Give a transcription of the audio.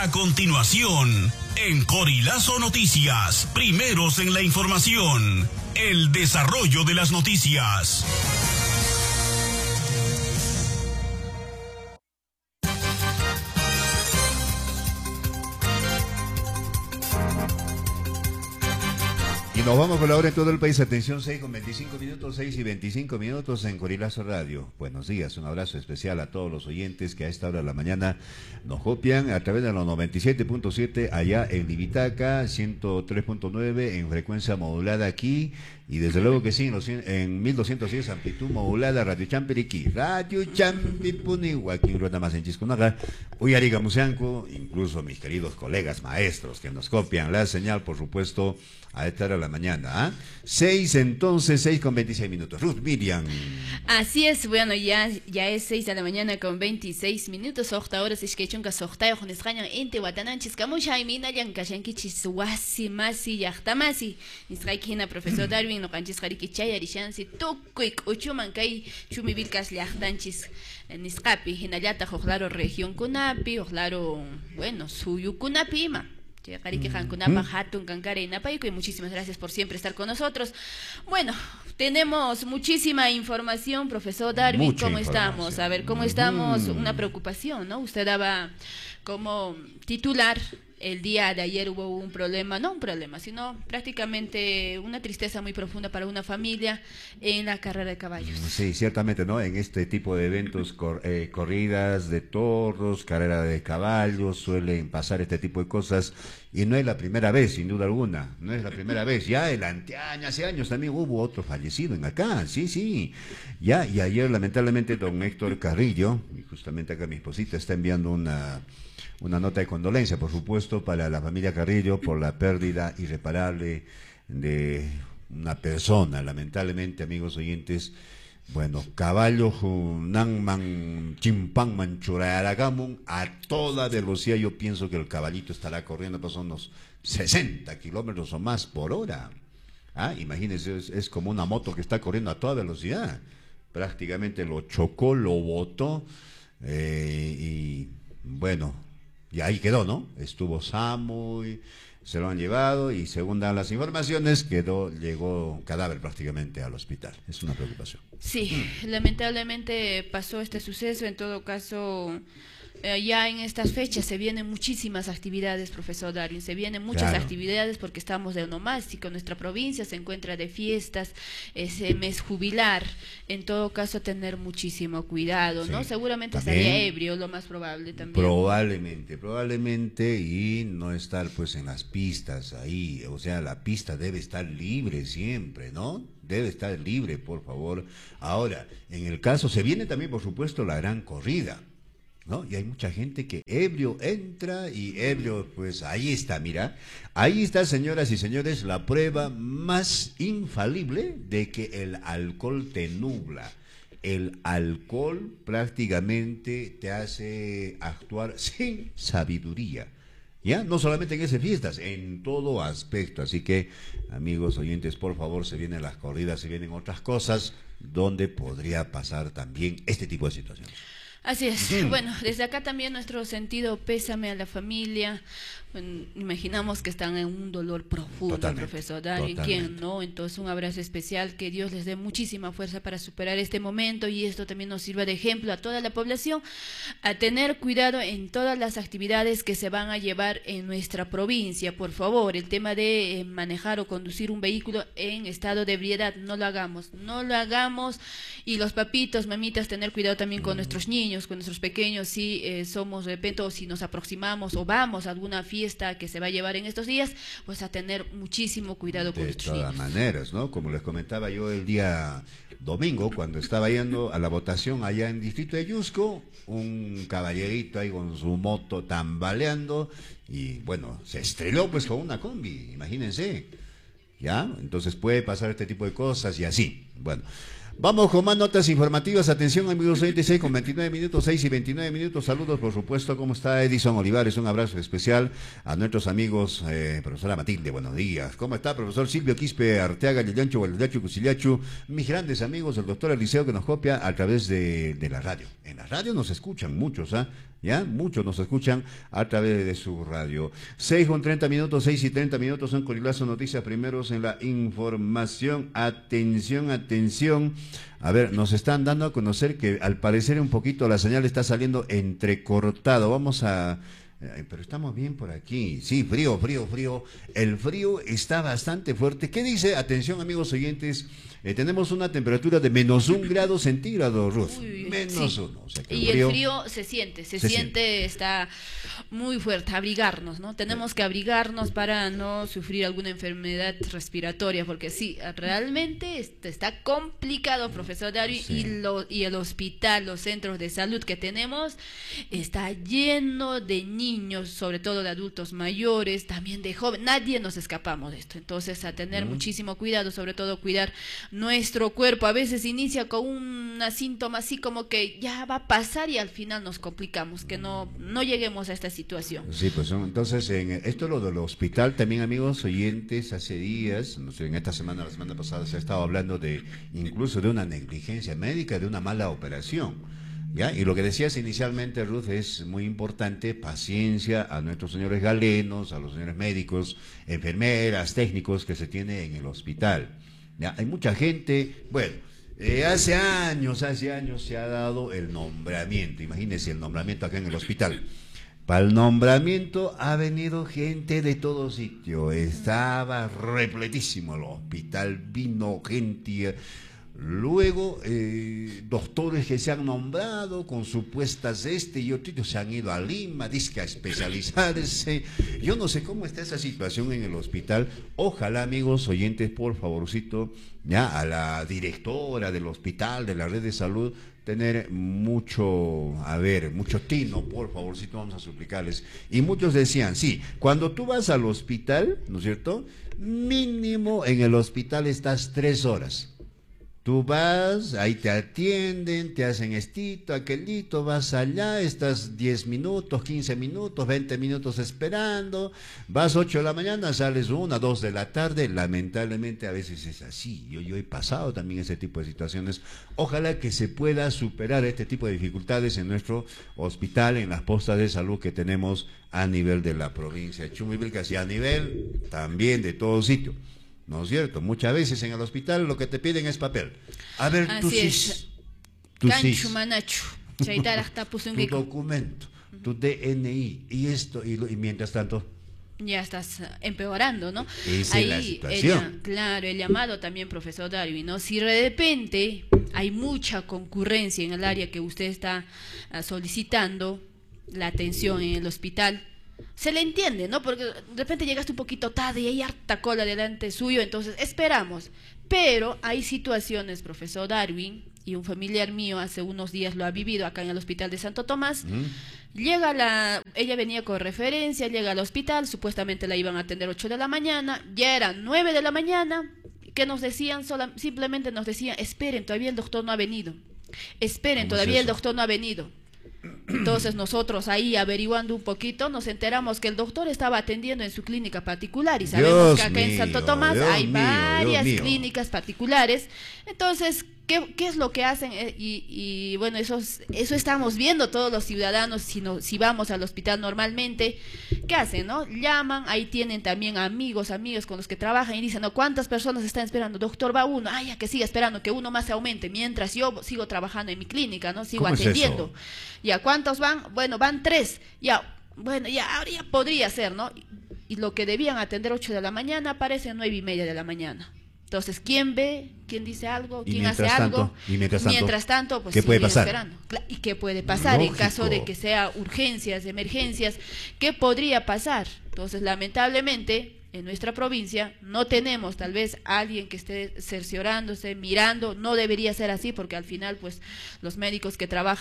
A continuación, en Corilazo Noticias, primeros en la información, el desarrollo de las noticias. Nos vamos con la hora en todo el país. Atención, 6:25, 6:25 en Corilazo Radio. Buenos días, un abrazo especial a todos los oyentes que a esta hora de la mañana nos copian a través de los 97.7 allá en Libitaca, 103.9 en frecuencia modulada aquí, y desde luego que sí, en 1210 amplitud modulada, Radio Champeriquí, Radio Champipuni, Joaquín Rueda más en Chiscunaga, Uyariga Museanco, incluso mis queridos colegas maestros que nos copian la señal, por supuesto, a esta hora de la mañana, ¿ah? 6:26. Ruth Miriam. Así es, bueno, ya es 6 de la mañana con 26 minutos. Ochta horas es que chunca sochta con escañan ente watananchis kamusha y mina yan kashankichis wasi masi yachtamasi. Nisraikina profesor Darwin no kanchis hariki chayarishansi tukuik uchuman kai chumibilkas liachtanchis nisqapi hinallata oklaro región kunapi, oklaro, bueno, suyu kunapi ma. Muchísimas gracias por siempre estar con nosotros. Bueno, tenemos muchísima información, profesor Darwin. ¿Cómo estamos? A ver, ¿cómo estamos? Una preocupación, ¿no? Usted daba como titular: el día de ayer hubo un problema, no un problema, sino prácticamente una tristeza muy profunda para una familia en la carrera de caballos. Sí, ciertamente, ¿no? En este tipo de eventos, corridas de toros, carrera de caballos, suelen pasar este tipo de cosas, y no es la primera vez, sin duda alguna, no es la primera vez. Ya el anteaño, hace años también hubo otro fallecido en acá, sí. Ya, y ayer lamentablemente don Héctor Carrillo, y justamente acá mi esposita está enviando una nota de condolencia, por supuesto, para la familia Carrillo por la pérdida irreparable de una persona. Lamentablemente, amigos oyentes, bueno, caballo Junanman Chimpanman Churayaragamun a toda velocidad. Yo pienso que el caballito estará corriendo pues unos 60 kilómetros o más por hora. Imagínense, es como una moto que está corriendo a toda velocidad. Prácticamente lo chocó, lo botó, y bueno, y ahí quedó, ¿no? Estuvo sano, se lo han llevado, y según dan las informaciones, llegó cadáver prácticamente al hospital. Es una preocupación. Sí, lamentablemente pasó este suceso. En todo caso, ya en estas fechas se vienen muchísimas actividades, profesor Darwin, se vienen muchas actividades porque estamos de onomástico, nuestra provincia se encuentra de fiestas, ese mes jubilar. En todo caso, tener muchísimo cuidado, ¿no? Seguramente también estaría ebrio, lo más probable también. Probablemente, y no estar pues en las pistas ahí, o sea, la pista debe estar libre siempre, ¿no? Debe estar libre, por favor. Ahora, en el caso, se viene también, por supuesto, la gran corrida, ¿no? Y hay mucha gente que ebrio entra y ebrio, pues ahí está, mira. Ahí está, señoras y señores, la prueba más infalible de que el alcohol te nubla. El alcohol prácticamente te hace actuar sin sabiduría. ¿Ya? No solamente en esas fiestas, en todo aspecto. Así que, amigos oyentes, por favor, se vienen las corridas, se vienen otras cosas donde podría pasar también este tipo de situaciones. Así es. Bueno, desde acá también nuestro sentido pésame a la familia. Bueno, imaginamos que están en un dolor profundo, profesor Darwin, ¿quién no? Entonces un abrazo especial, que Dios les dé muchísima fuerza para superar este momento, y esto también nos sirva de ejemplo a toda la población, a tener cuidado en todas las actividades que se van a llevar en nuestra provincia. Por favor, el tema de manejar o conducir un vehículo en estado de ebriedad, no lo hagamos, y los papitos, mamitas, tener cuidado también con nuestros niños, con nuestros pequeños, si somos de repente, o si nos aproximamos o vamos a alguna fiesta que se va a llevar en estos días, pues a tener muchísimo cuidado con nuestros niños. De todas maneras, ¿no? Como les comentaba yo el día domingo, cuando estaba yendo a la votación allá en Distrito de Yusco, un caballerito ahí con su moto tambaleando, y bueno, se estrelló pues con una combi, imagínense, ¿ya? Entonces puede pasar este tipo de cosas y así, bueno. Vamos con más notas informativas. Atención, amigos, 6:29, 6:29. Saludos, por supuesto. ¿Cómo está Edison Olivares? Un abrazo especial a nuestros amigos, profesora Matilde, buenos días. ¿Cómo está, profesor Silvio Quispe Arteaga, Yellancho, Gualedacho, Cusillachu? Mis grandes amigos, el doctor Eliseo, que nos copia a través de la radio. En la radio nos escuchan muchos, ¿Ya? Muchos nos escuchan a través de su radio. 6:30, 6:30 son Corilazo Noticias, primeros en la información. Atención, atención. A ver, nos están dando a conocer que al parecer un poquito la señal está saliendo entrecortado. Vamos a... pero estamos bien por aquí. Sí, frío. El frío está bastante fuerte. ¿Qué dice? Atención, amigos oyentes. Tenemos una temperatura de -1 grado centígrado, Ruth. -1. O sea que y el frío se siente, está muy fuerte. Abrigarnos, ¿no? Tenemos que abrigarnos para no sufrir alguna enfermedad respiratoria, porque sí, realmente está complicado, profesor Dario, y el hospital, los centros de salud que tenemos, está lleno de niños, sobre todo de adultos mayores, también de jóvenes. Nadie nos escapamos de esto. Entonces, a tener muchísimo cuidado, sobre todo cuidar nuestro cuerpo. A veces inicia con un síntoma así como que ya va a pasar y al final nos complicamos, que no lleguemos a esta situación. Sí, pues entonces, esto lo del hospital también, amigos oyentes, hace días, no sé, en esta semana, la semana pasada, se ha estado hablando de incluso de una negligencia médica, de una mala operación. ¿Ya? Y lo que decías inicialmente, Ruth, es muy importante: paciencia a nuestros señores galenos, a los señores médicos, enfermeras, técnicos que se tiene en el hospital. ¿Ya? Hay mucha gente, bueno, hace años se ha dado el nombramiento. Imagínense el nombramiento acá en el hospital. Para el nombramiento ha venido gente de todo sitio, estaba repletísimo el hospital, vino gente. Luego, doctores que se han nombrado con supuestas y otros se han ido a Lima, dizque a especializarse. Yo no sé cómo está esa situación en el hospital. Ojalá, amigos oyentes, por favorcito, ya a la directora del hospital, de la red de salud, tener mucho tino, por favorcito, vamos a suplicarles. Y muchos decían, sí, cuando tú vas al hospital, ¿no es cierto? Mínimo en el hospital estás 3 horas. Tú vas, ahí te atienden, te hacen aquelito, vas allá, estás 10 minutos, 15 minutos, 20 minutos esperando, vas 8 de la mañana, sales 1, 2 de la tarde. Lamentablemente a veces es así. Yo he pasado también ese tipo de situaciones. Ojalá que se pueda superar este tipo de dificultades en nuestro hospital, en las postas de salud que tenemos a nivel de la provincia de Chumbivilcas y a nivel también de todo sitio. ¿No es cierto? Muchas veces en el hospital lo que te piden es papel. A ver, tu documento, tu DNI y esto, y mientras tanto... Ya estás empeorando, ¿no? Esa es la situación. Claro, el llamado también, profesor Darwin, ¿no? Si de repente hay mucha concurrencia en el área que usted está solicitando la atención en el hospital, se le entiende, ¿no? Porque de repente llegaste un poquito tarde y hay harta cola delante suyo, entonces esperamos. Pero hay situaciones, profesor Darwin, y un familiar mío hace unos días lo ha vivido acá en el hospital de Santo Tomás. Ella venía con referencia, llega al hospital, supuestamente la iban a atender 8 de la mañana, ya eran 9 de la mañana, que nos decían, simplemente nos decían, esperen, todavía el doctor no ha venido. Esperen, todavía el doctor no ha venido. Entonces nosotros ahí averiguando un poquito nos enteramos que el doctor estaba atendiendo en su clínica particular y sabemos que acá en Santo Tomás hay varias clínicas particulares. Entonces, ¿qué es lo que hacen? Y bueno, eso estamos viendo todos los ciudadanos si vamos al hospital normalmente. ¿Qué hacen, no? Llaman, ahí tienen también amigos con los que trabajan y dicen, no, ¿cuántas personas están esperando? Doctor, va uno, ya que siga esperando, que uno más se aumente, mientras yo sigo trabajando en mi clínica, ¿no? Sigo atendiendo. Ya, ¿cuántos van? Bueno, van 3. Ya, bueno, ya, ahora ya podría ser, ¿no? Y lo que debían atender 8 de la mañana aparece 9:30 de la mañana. Entonces, ¿quién ve? ¿Quién dice algo? ¿Quién hace algo? Y mientras tanto, pues ¿qué puede pasar? Esperando. ¿Y qué puede pasar? Lógico. En caso de que sea urgencias, emergencias, ¿qué podría pasar? Entonces, lamentablemente, en nuestra provincia no tenemos tal vez alguien que esté cerciorándose, mirando. No debería ser así, porque al final, pues, los médicos que trabajan